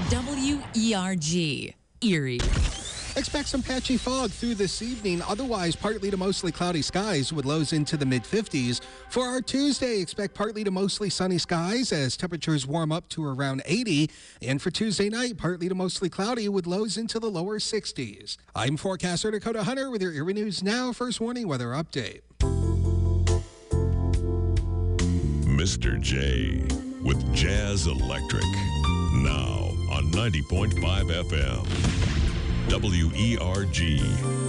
WERG, Erie. Expect some patchy fog through this evening. Otherwise, partly to mostly cloudy skies with lows into the mid-50s. For our Tuesday, expect partly to mostly sunny skies as temperatures warm up to around 80. And for Tuesday night, partly to mostly cloudy with lows into the lower 60s. I'm forecaster Dakota Hunter with your Erie News Now First Warning Weather Update. Mr. J with Jazz Electric. Now on 90.5 FM. WERG.